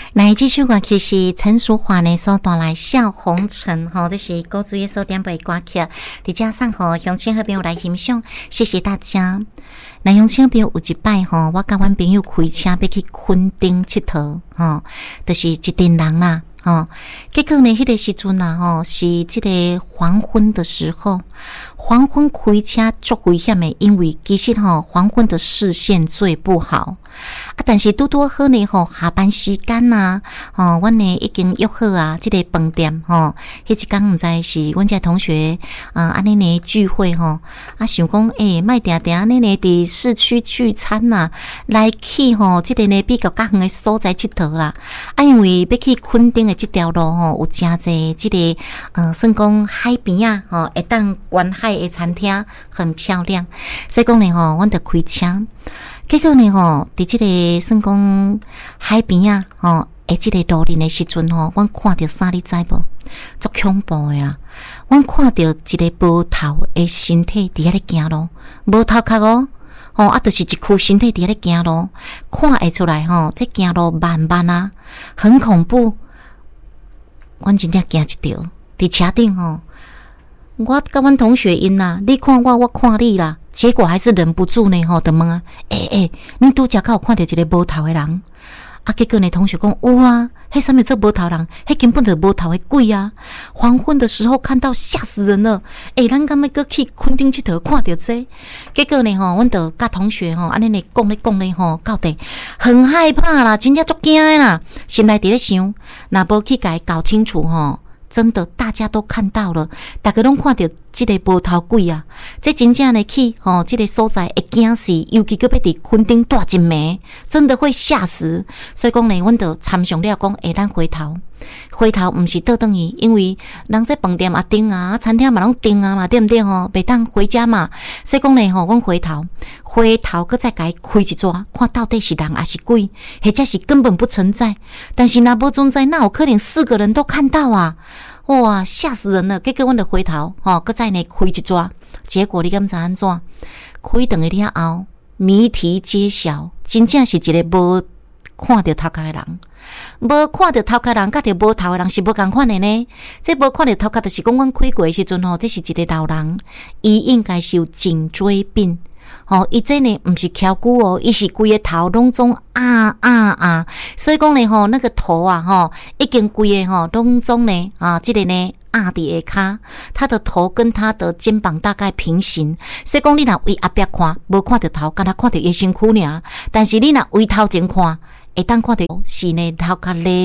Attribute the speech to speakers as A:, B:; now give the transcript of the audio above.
A: 来这首歌曲是陈淑桦呢所带来《笑红尘》吼，这是古锥的所点播歌曲，伫遮送互乡亲好朋友来欣赏，谢谢大家。那乡亲朋友有一摆吼，我甲阮朋友开车要去垦丁佚佗吼，就是一群人啦。结果呢，迄个时阵啊，是这个黄昏的时候，黄昏开车足危险的，因为其实黄昏的视线最不好啊。但是拄拄好呢，下班时间呐，阮呢已经约好啊，这个饭店迄一天毋知是阮这同学安尼呢聚会啊，想讲莫定定安尼呢伫市区聚餐呐，来去这个呢比较较远的所在佚佗啦。因为要去垦丁这条路有真济这个算讲海边啊会当观海的餐厅很漂亮，所以讲呢阮就开车，结果呢伫这个算讲海边的这个路面的时阵阮看到啥你知无？足恐怖的啦！阮看到一个无头的身体伫遐咧行路，无头壳就是一具身体伫遐咧行路，看会出来这行路慢慢啊，很恐怖。阮真正惊一跳，伫车顶我甲阮同学因啦，你看我，我看你啦，结果还是忍不住呢就问啊，恁拄则敢有看到一个无头的人？结果呢，同学讲有啊，迄啥物做无头人？迄根本就无头的鬼啊！黄昏的时候看到，吓死人了。咱敢要搁去垦丁佚佗看到这？结果呢，阮就甲同学安尼呢讲咧到底很害怕啦，真正足惊的啦。心内伫咧想，若无去甲伊搞清楚真的大家都看到了，大家拢看到这个无头鬼啊！这真正的去这个所在会惊死，尤其搁要伫垦丁住一暝，真的会吓死。所以讲呢，阮就参详了讲，咱回头毋是倒转去，因为人这饭店也订啊，餐厅嘛拢订啊嘛，对不对袂当回家嘛。所以讲呢阮回头搁再甲伊开一抓，看到底是人还是鬼，或者是根本不存在。但是若无存在，那有可能4个人都看到啊！哇，吓死人了！结果阮就回头搁再呢开一抓，结果你敢知安怎？开等去了后，谜题揭晓，真正是一个无看到头壳的人。无看到头壳人，甲着无头的人是无共款的呢。这无看到头壳，就是讲阮开过的时阵这是一个老人，伊应该是有颈椎病。伊这呢不是翘骨伊是规个头拢总所以讲呢那个头啊已经规个拢总呢这个呢伫下骹，他的头跟他的肩膀大概平行，所以讲你若为后壁看，无看到头，敢若看到伊身躯尔，但是你若为头前看，会当看到是呢头壳咧。